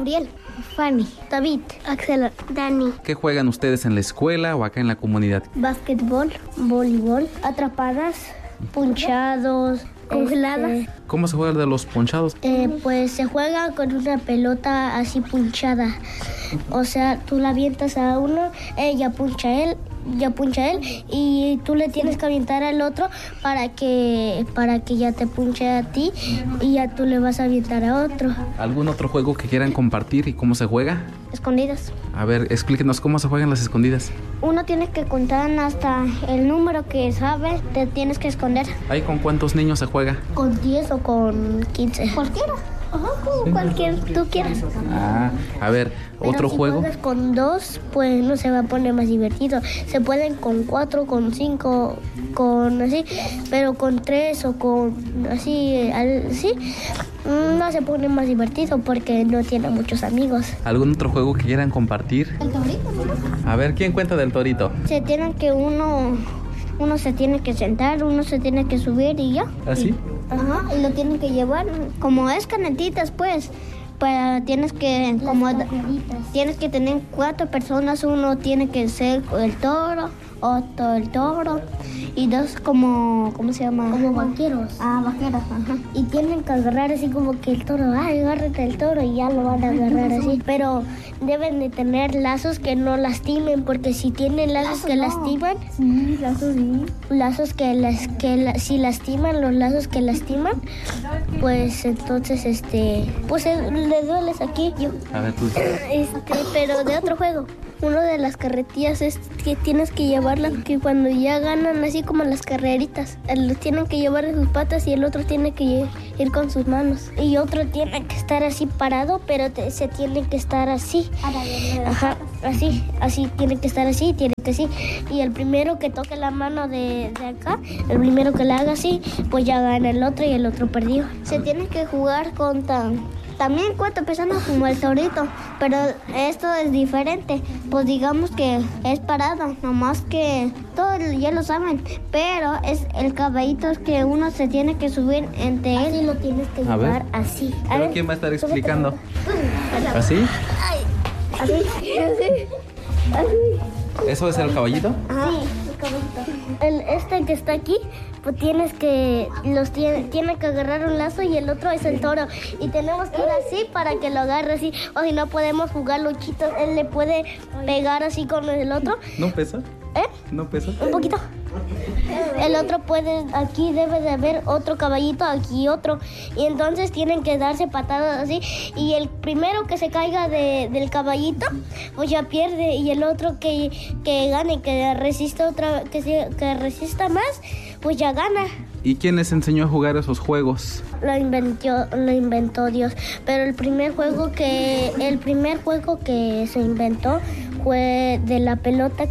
Gabriel, Fanny, David, Axel, Dani. ¿Qué juegan ustedes en la escuela o acá en la comunidad? Básquetbol, voleibol, atrapadas, punchados, congeladas. ¿Cómo se juega de los ponchados? Pues se juega con una pelota así punchada. O sea, tú la avientas a uno, ella puncha él y tú le tienes que aventar al otro para que ya te punche a ti y ya tú le vas a aventar a otro. ¿Algún otro juego que quieran compartir y cómo se juega? Escondidas. A ver, explíquenos cómo se juegan las escondidas. Uno tiene que contar hasta el número que sabe, te tienes que esconder. ¿Ahí con cuántos niños se juega? Con 10 o con 15. Cualquiera. Ajá, como cualquier tú quieras. A ver, pero otro si juego. Juegas con 2, pues no se va a poner más divertido. Se pueden con 4, con 5, con así, pero con 3 o con así, no se pone más divertido porque no tiene muchos amigos. ¿Algún otro juego que quieran compartir? El torito, ¿no? A ver, ¿quién cuenta del torito? Se tienen que uno se tiene que sentar, uno se tiene que subir y ya. ¿Así? Ajá, y lo tienen que llevar, como es canetitas, pues tienes que tener 4 personas, uno tiene que ser el toro, otro el toro y 2 ¿cómo se llama? Como vaqueros. Vaqueros, ajá. Y tienen que agarrar así como que el toro, agárrate el toro y ya lo van a agarrar así. Pero deben de tener lazos que no lastimen, porque si tienen lazos que lastiman, sí, lazos sí. Lazos si lastiman, los lazos que lastiman, pues entonces pues le dueles aquí. A ver, tú. Pero de otro juego. Uno de las carretillas es que tienes que llevarlas, que cuando ya ganan, así como las carreritas, los tienen que llevar en sus patas y el otro tiene que ir con sus manos. Y otro tiene que estar así parado, pero se tiene que estar así. Ajá, así, tiene que estar así, Y el primero que toque la mano de acá, el primero que la haga así, pues ya gana el otro y el otro perdió. Se tiene que jugar con también 4 personas como el torito, pero esto es diferente. Pues digamos que es parada, nomás que todos ya lo saben, pero es el caballito que uno se tiene que subir entre él y lo tienes que llevar así. ¿Pero quién va a estar explicando? ¿Así? Así. ¿Eso es el caballito? Sí, el caballito. Que está aquí, pues tiene que agarrar un lazo y el otro es el toro. Y tenemos que ir así para que lo agarre así. O si no podemos jugar luchitos, él le puede pegar así con el otro. ¿No pesa? ¿No pesa? Un poquito. El otro aquí debe de haber otro caballito, aquí otro. Y entonces tienen que darse patadas así. Y el primero que se caiga del caballito, pues ya pierde. Y el otro que gane, que resista que resista más, pues ya gana. ¿Y quién les enseñó a jugar esos juegos? Lo inventó Dios. Pero el primer juego que se inventó fue de la pelota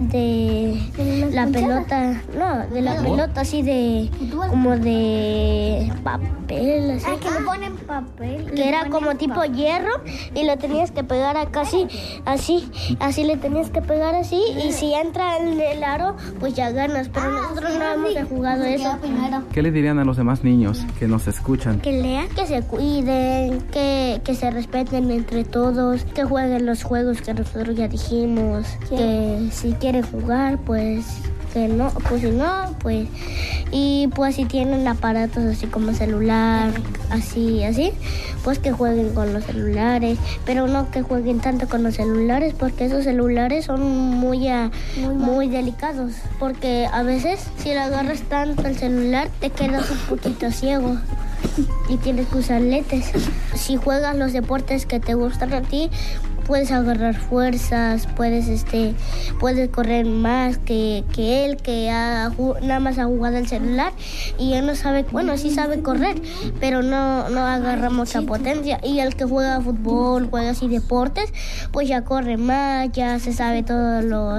pelota así como de papel, así. Que le ponen papel. Que era como tipo hierro y lo tenías que pegar acá así le tenías que pegar así y si entra en el aro, pues ya ganas. Pero nosotros no hemos jugado eso. ¿Qué le dirían a los demás niños que nos escuchan? Que lean, que se cuiden, que se respeten entre todos, que jueguen los juegos que nosotros ya dijimos, que si quieren jugar, pues que no, pues si no, pues y pues si tienen aparatos así como celular, así, pues que jueguen con los celulares, pero no que jueguen tanto con los celulares porque esos celulares son muy delicados, porque a veces si le agarras tanto el celular te quedas un poquito ciego y tienes que usar lentes. Si juegas los deportes que te gustan a ti, puedes agarrar fuerzas, puedes correr más que él, que nada más ha jugado el celular y él no sabe, bueno, sí sabe correr, pero no agarra mucha potencia. Y el que juega fútbol, juega así deportes, pues ya corre más, ya se sabe todo lo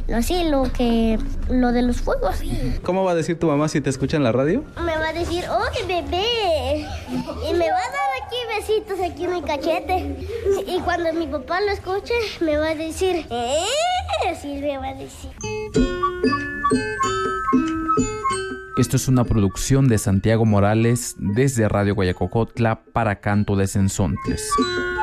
de los juegos. ¿Cómo va a decir tu mamá si te escucha en la radio? Me va a decir, ¡oye, bebé! Y me va a dar aquí besitos aquí en el cachete. Y cuando mi papá lo escuche, me va a decir, sí, me va a decir. Esto es una producción de Santiago Morales desde Radio Guayacocotla para Canto de Sensontles.